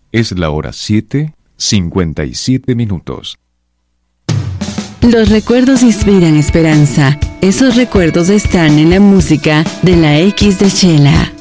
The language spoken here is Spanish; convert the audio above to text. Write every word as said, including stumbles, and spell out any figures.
Es la hora siete, cincuenta y siete minutos. Los recuerdos inspiran esperanza. Esos recuerdos están en la música de la X de Chela.